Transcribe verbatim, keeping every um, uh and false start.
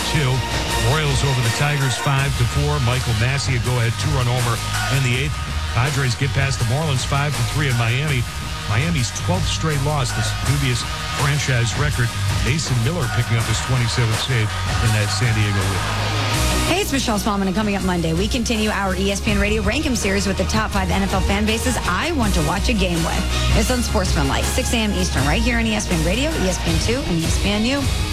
two. Royals over the Tigers five to four. Michael Massey a go-ahead two-run homer in the eighth. Padres get past the Marlins five to three in Miami. Miami's twelfth straight loss, this dubious franchise record. Mason Miller picking up his twenty-seventh save in that San Diego win. Hey, it's Michelle Smallman, and coming up Monday, we continue our E S P N Radio Rank 'em series with the top five N F L fan bases I want to watch a game with. It's on Sportsmanlike, six a.m. Eastern, right here on E S P N Radio, E S P N two, and E S P N U.